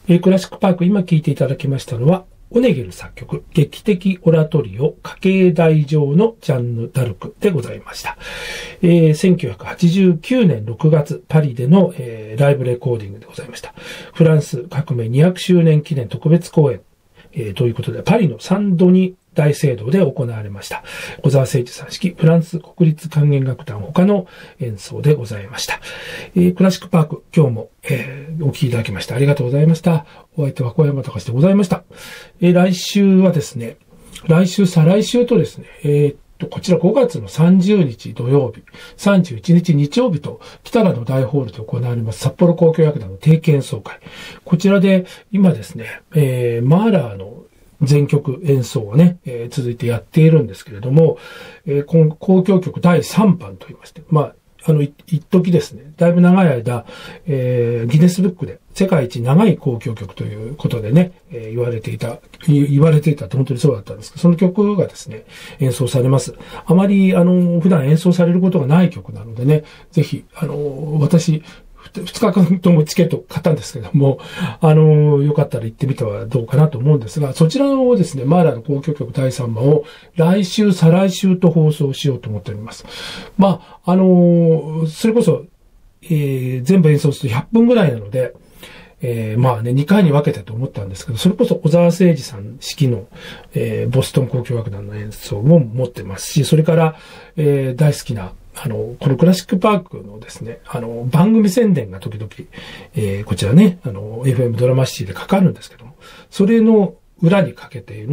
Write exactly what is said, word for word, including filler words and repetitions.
えー、クラシックパーク、今聴いていただきましたのは、オネゲル作曲、劇的オラトリオ、家計台上のジャンヌ・ダルクでございました。えー、せんきゅうひゃくはちじゅうきゅうねんろくがつ、パリでの、えー、ライブレコーディングでございました。フランス革命にひゃくしゅうねん記念特別公演、えー、ということで、パリのサンドニ大聖堂で行われました。小澤征爾さん指揮、フランス国立管弦楽団他の演奏でございました。えー、クラシックパーク、今日も、えー、お聴きいただきましてありがとうございました。お相手は小山隆でございました。えー、来週はですね、来週、再来週とですね、えーこちらごがつのさんじゅうにち土曜日、さんじゅういちにち日曜日と、北良の大ホールで行われます札幌交響楽団の定期演奏会。こちらで今ですね、えー、マーラーの全曲演奏をね、えー、続いてやっているんですけれども、えー、この交響曲だいさんばんと言いまして、まあ、あの、一時ですね、だいぶ長い間、えー、ギネスブックで世界一長い交響曲ということでね、えー、言われていた、言われていたって本当にそうだったんですけど、その曲がですね、演奏されます。あまり、あの、普段演奏されることがない曲なのでね、ぜひ、あの、私、二日間ともチケット買ったんですけども、あの、よかったら行ってみてはどうかなと思うんですが、そちらをですね、マーラーの交響曲だいさんばんを来週、再来週と放送しようと思っております。まあ、あの、それこそ、えー、全部演奏するとひゃっぷんぐらいなので、えー、まあね、にかいに分けてと思ったんですけど、それこそ小澤征爾さん指揮の、えー、ボストン交響楽団の演奏も持ってますし、それから、えー、大好きな、あの、このクラシックパークのですね、あの、番組宣伝が時々、えー、こちらね、あの、エフエム ドラマシティでかかるんですけども、それの裏にかけている